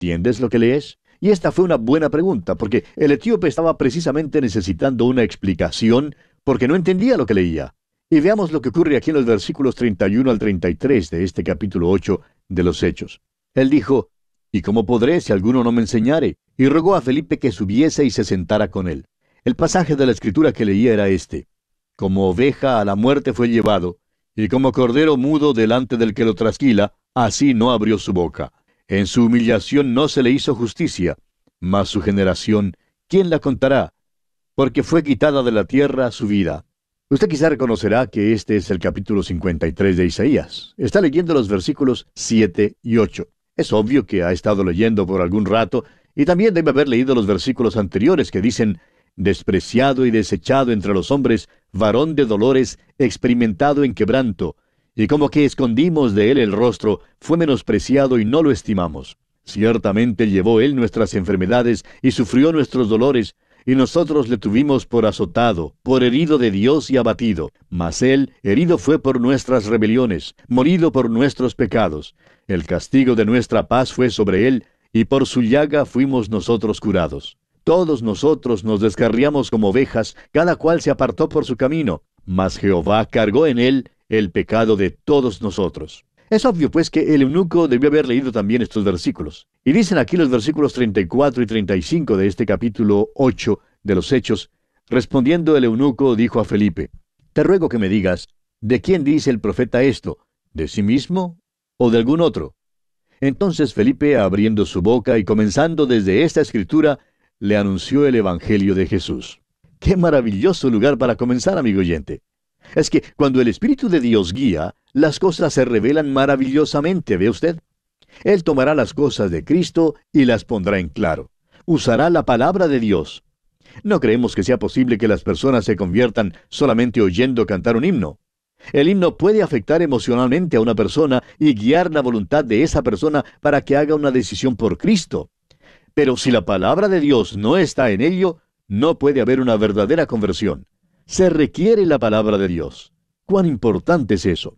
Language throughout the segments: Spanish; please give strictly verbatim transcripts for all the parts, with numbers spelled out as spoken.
¿Entiendes lo que lees? Y esta fue una buena pregunta, porque el etíope estaba precisamente necesitando una explicación porque no entendía lo que leía. Y veamos lo que ocurre aquí en los versículos treinta y uno al treinta y tres de este capítulo ocho de los Hechos. Él dijo, ¿y cómo podré si alguno no me enseñare? Y rogó a Felipe que subiese y se sentara con él. El pasaje de la Escritura que leía era este: como oveja a la muerte fue llevado, y como cordero mudo delante del que lo trasquila, así no abrió su boca. En su humillación no se le hizo justicia, mas su generación, ¿quién la contará? Porque fue quitada de la tierra su vida. Usted quizá reconocerá que este es el capítulo cincuenta y tres de Isaías. Está leyendo los versículos siete y ocho. Es obvio que ha estado leyendo por algún rato, y también debe haber leído los versículos anteriores que dicen, despreciado y desechado entre los hombres, varón de dolores, experimentado en quebranto, y como que escondimos de él el rostro, fue menospreciado y no lo estimamos. Ciertamente llevó él nuestras enfermedades y sufrió nuestros dolores, y nosotros le tuvimos por azotado, por herido de Dios y abatido. Mas él herido fue por nuestras rebeliones, morido por nuestros pecados. El castigo de nuestra paz fue sobre él, y por su llaga fuimos nosotros curados. Todos nosotros nos descarriamos como ovejas, cada cual se apartó por su camino, mas Jehová cargó en él el pecado de todos nosotros. Es obvio, pues, que el eunuco debió haber leído también estos versículos. Y dicen aquí los versículos treinta y cuatro y treinta y cinco de este capítulo ocho de los Hechos. Respondiendo el eunuco, dijo a Felipe, te ruego que me digas, ¿de quién dice el profeta esto? ¿De sí mismo o de algún otro? Entonces Felipe, abriendo su boca y comenzando desde esta escritura, le anunció el Evangelio de Jesús. ¡Qué maravilloso lugar para comenzar, amigo oyente! Es que cuando el Espíritu de Dios guía, las cosas se revelan maravillosamente, ¿ve usted? Él tomará las cosas de Cristo y las pondrá en claro. Usará la palabra de Dios. No creemos que sea posible que las personas se conviertan solamente oyendo cantar un himno. El himno puede afectar emocionalmente a una persona y guiar la voluntad de esa persona para que haga una decisión por Cristo. Pero si la palabra de Dios no está en ello, no puede haber una verdadera conversión. Se requiere la palabra de Dios. ¿Cuán importante es eso?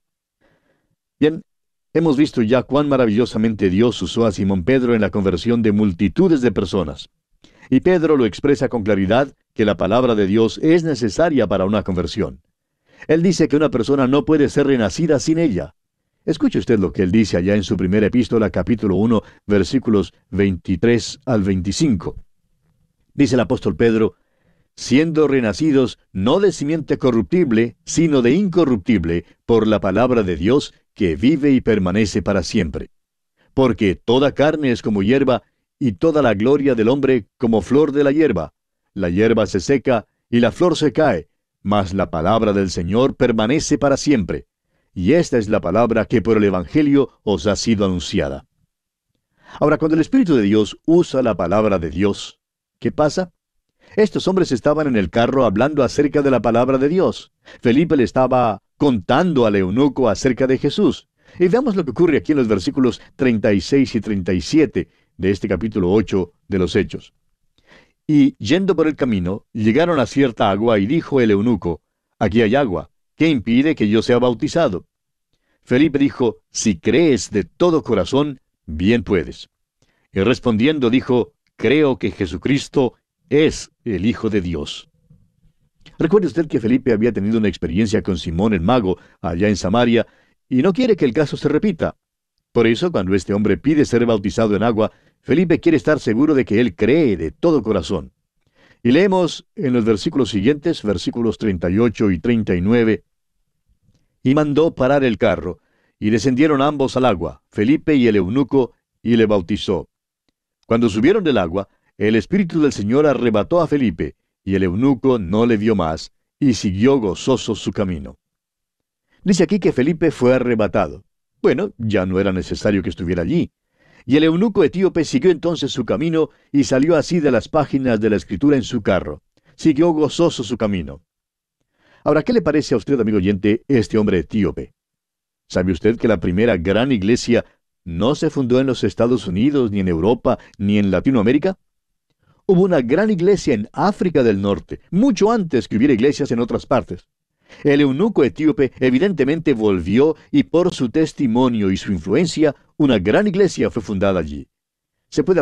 Bien, hemos visto ya cuán maravillosamente Dios usó a Simón Pedro en la conversión de multitudes de personas. Y Pedro lo expresa con claridad que la palabra de Dios es necesaria para una conversión. Él dice que una persona no puede ser renacida sin ella. Escuche usted lo que él dice allá en su primera epístola, capítulo uno, versículos veintitrés al veinticinco. Dice el apóstol Pedro, siendo renacidos no de simiente corruptible, sino de incorruptible, por la palabra de Dios, que vive y permanece para siempre. Porque toda carne es como hierba, y toda la gloria del hombre como flor de la hierba. La hierba se seca, y la flor se cae, mas la palabra del Señor permanece para siempre. Y esta es la palabra que por el Evangelio os ha sido anunciada. Ahora, cuando el Espíritu de Dios usa la palabra de Dios, ¿qué pasa? Estos hombres estaban en el carro hablando acerca de la palabra de Dios. Felipe le estaba contando al eunuco acerca de Jesús. Y veamos lo que ocurre aquí en los versículos treinta y seis y treinta y siete de este capítulo ocho de los Hechos. Y yendo por el camino, llegaron a cierta agua, y dijo el eunuco, aquí hay agua, ¿qué impide que yo sea bautizado? Felipe dijo, si crees de todo corazón, bien puedes. Y respondiendo dijo, creo que Jesucristo es el Hijo de Dios. Recuerde usted que Felipe había tenido una experiencia con Simón el mago allá en Samaria, y no quiere que el caso se repita. Por eso, cuando este hombre pide ser bautizado en agua, Felipe quiere estar seguro de que él cree de todo corazón. Y leemos en los versículos siguientes, versículos treinta y ocho y treinta y nueve, y mandó parar el carro, y descendieron ambos al agua, Felipe y el eunuco, y le bautizó. Cuando subieron del agua, el Espíritu del Señor arrebató a Felipe, y el eunuco no le vio más, y siguió gozoso su camino. Dice aquí que Felipe fue arrebatado. Bueno, ya no era necesario que estuviera allí. Y el eunuco etíope siguió entonces su camino, y salió así de las páginas de la Escritura en su carro. Siguió gozoso su camino. Ahora, ¿qué le parece a usted, amigo oyente, este hombre etíope? ¿Sabe usted que la primera gran iglesia no se fundó en los Estados Unidos, ni en Europa, ni en Latinoamérica? Hubo una gran iglesia en África del Norte, mucho antes que hubiera iglesias en otras partes. El eunuco etíope evidentemente volvió, y por su testimonio y su influencia, una gran iglesia fue fundada allí. Se puede